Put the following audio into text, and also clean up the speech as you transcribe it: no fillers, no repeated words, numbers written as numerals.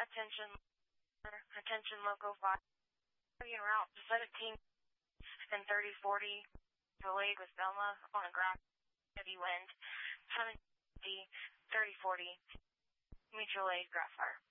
Attention Loco 5. In route 17 and 3040. Delayed with Velma on a grass heavy wind. 70 3040. Mutual aid grass fire.